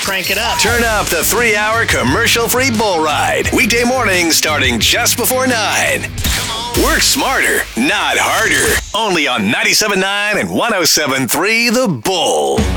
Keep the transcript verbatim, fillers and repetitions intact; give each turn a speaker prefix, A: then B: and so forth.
A: crank it up.
B: Turn up the three-hour commercial-free bull ride. Weekday mornings starting just before nine. Work smarter, not harder. Only on ninety-seven point nine and one oh seven point three The Bull.